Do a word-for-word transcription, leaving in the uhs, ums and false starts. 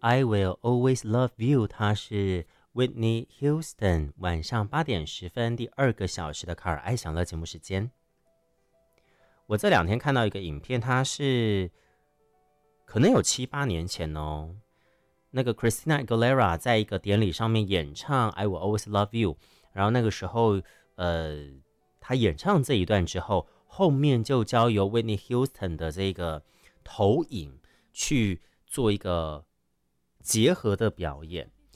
I Will Always Love You， 它是 Whitney Houston 晚上八点十分第二个小时的卡尔爱享乐节目时间。我这两天看到一个影片，它是可能有七八年前哦，那个 Christina Aguilera 在一个典礼上面演唱 I Will Always Love You， 然后那个时候呃，她演唱这一段之后，后面就交由 Whitney Houston 的这个投影去做一个结合的表演。